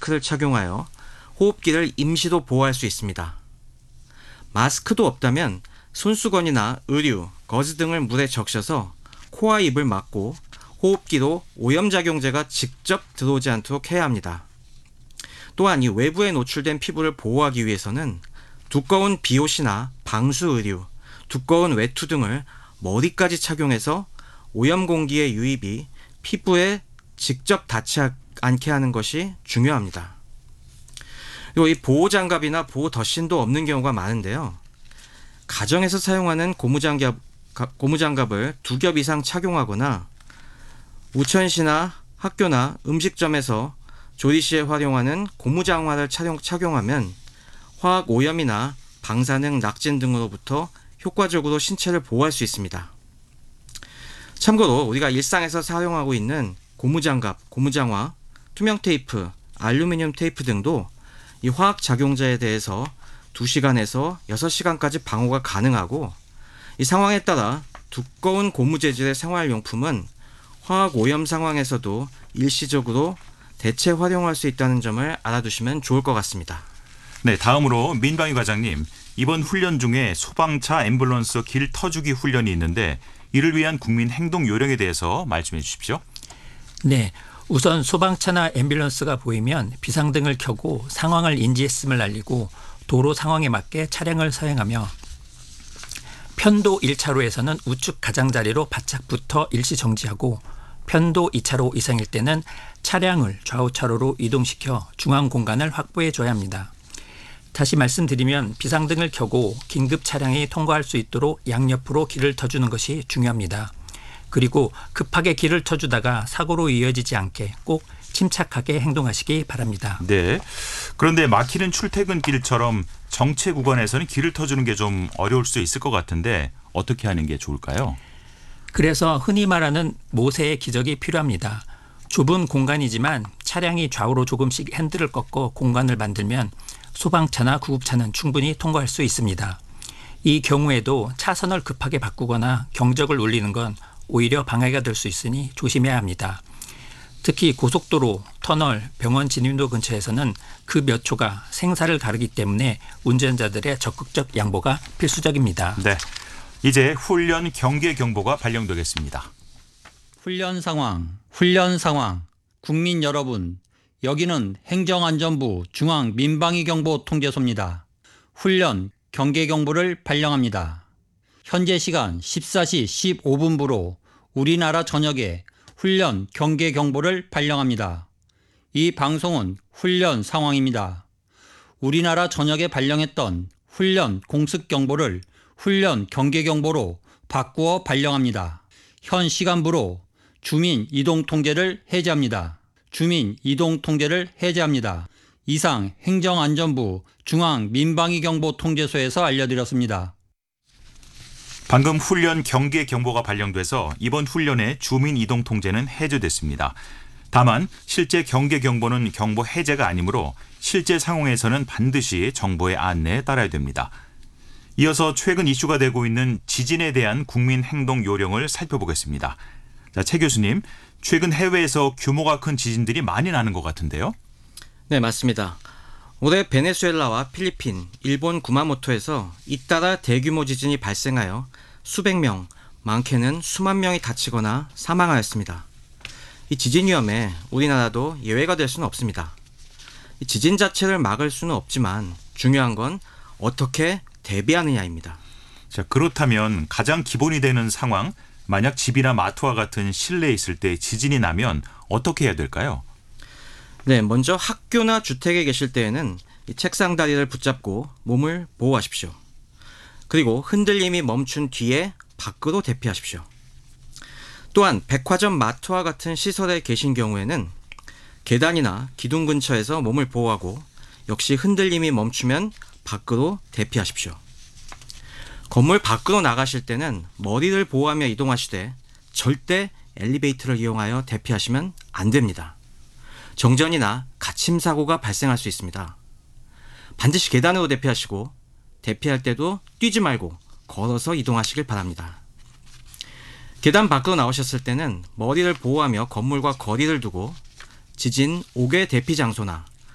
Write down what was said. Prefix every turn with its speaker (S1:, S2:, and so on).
S1: 마스크를 착용하여 호흡기를 임시로 보호할 수 있습니다. 마스크도 없다면 손수건이나 의류, 거즈 등을 물에 적셔서 코와 입을 막고 호흡기로 오염작용제가 직접 들어오지 않도록 해야 합니다. 또한 이 외부에 노출된 피부를 보호하기 위해서는 두꺼운 비옷이나 방수 의류, 두꺼운 외투 등을 머리까지 착용해서 오염 공기의 유입이 피부에 직접 닿지 않게 하는 것이 중요합니다. 그리고 이 보호장갑이나 보호 덧신도 없는 경우가 많은데요. 가정에서 사용하는 고무장갑을 2겹 이상 착용하거나 우천시나 학교나 음식점에서 조리 시에 활용하는 고무장화를 착용하면 화학 오염이나 방사능, 낙진 등으로부터 효과적으로 신체를 보호할 수 있습니다. 참고로 우리가 일상에서 사용하고 있는 고무장갑, 고무장화, 투명 테이프, 알루미늄 테이프 등도 이 화학 작용자에 대해서 2시간에서 6시간까지 방호가 가능하고, 이 상황에 따라 두꺼운 고무 재질의 생활용품은 화학 오염 상황에서도 일시적으로 대체 활용할 수 있다는 점을 알아두시면 좋을 것 같습니다.
S2: 네, 다음으로 민방위 과장님, 이번 훈련 중에 소방차 앰뷸런스 길 터주기 훈련이 있는데 이를 위한 국민 행동 요령에 대해서 말씀해 주십시오.
S3: 네, 우선 소방차나 앰뷸런스가 보이면 비상등을 켜고 상황을 인지했음을 알리고 도로 상황에 맞게 차량을 서행하며 편도 1차로에서는 우측 가장자리로 바짝 붙어 일시 정지하고 편도 2차로 이상일 때는 차량을 좌우 차로로 이동시켜 중앙 공간을 확보해 줘야 합니다. 다시 말씀드리면 비상등을 켜고 긴급 차량이 통과할 수 있도록 양옆으로 길을 터주는 것이 중요합니다. 그리고 급하게 길을 터주다가 사고로 이어지지 않게 꼭 침착하게 행동하시기 바랍니다.
S2: 네. 그런데 막히는 출퇴근길처럼 정체 구간에서는 길을 터주는 게 좀 어려울 수 있을 것 같은데 어떻게 하는 게 좋을까요?
S3: 그래서 흔히 말하는 모세의 기적이 필요합니다. 좁은 공간이지만 차량이 좌우로 조금씩 핸들을 꺾어 공간을 만들면 소방차나 구급차는 충분히 통과할 수 있습니다. 이 경우에도 차선을 급하게 바꾸거나 경적을 울리는 건 오히려 방해가 될 수 있으니 조심해야 합니다. 특히 고속도로, 터널, 병원 진입로 근처에서는 그 몇 초가 생사를 가르기 때문에 운전자들의 적극적 양보가 필수적입니다.
S2: 네, 이제 훈련 경계 경보가 발령되겠습니다.
S4: 훈련 상황. 국민 여러분, 여기는 행정안전부 중앙민방위경보통제소입니다. 훈련 경계경보를 발령합니다. 현재 시간 14시 15분부로 우리나라 전역에 훈련 경계경보를 발령합니다. 이 방송은 훈련 상황입니다. 우리나라 전역에 발령했던 훈련 공습경보를 훈련 경계경보로 바꾸어 발령합니다. 현 시간부로 주민 이동통제를 해제합니다. 이상 행정안전부 중앙민방위경보통제소에서 알려드렸습니다.
S2: 방금 훈련 경계 경보가 발령돼서 이번 훈련의 주민 이동 통제는 해제됐습니다. 다만 실제 경계 경보는 경보 해제가 아니므로 실제 상황에서는 반드시 정보의 안내에 따라야 됩니다. 이어서 최근 이슈가 되고 있는 지진에 대한 국민 행동 요령을 살펴보겠습니다. 자, 최 교수님, 최근 해외에서 규모가 큰 지진들이 많이 나는 것 같은데요?
S1: 네, 맞습니다. 올해 베네수엘라와 필리핀, 일본 구마모토에서 잇따라 대규모 지진이 발생하여 수백 명, 많게는 수만 명이 다치거나 사망하였습니다. 이 지진 위험에 우리나라도 예외가 될 수는 없습니다. 이 지진 자체를 막을 수는 없지만 중요한 건 어떻게 대비하느냐입니다.
S2: 자, 그렇다면 가장 기본이 되는 상황, 만약 집이나 마트와 같은 실내에 있을 때 지진이 나면 어떻게 해야 될까요?
S1: 네, 먼저 학교나 주택에 계실 때에는 이 책상 다리를 붙잡고 몸을 보호하십시오. 그리고 흔들림이 멈춘 뒤에 밖으로 대피하십시오. 또한 백화점, 마트와 같은 시설에 계신 경우에는 계단이나 기둥 근처에서 몸을 보호하고 역시 흔들림이 멈추면 밖으로 대피하십시오. 건물 밖으로 나가실 때는 머리를 보호하며 이동하시되 절대 엘리베이터를 이용하여 대피하시면 안 됩니다. 정전이나 갇힘 사고가 발생할 수 있습니다. 반드시 계단으로 대피하시고 대피할 때도 뛰지 말고 걸어서 이동하시길 바랍니다. 계단 밖으로 나오셨을 때는 머리를 보호하며 건물과 거리를 두고 지진 5개 대피 장소나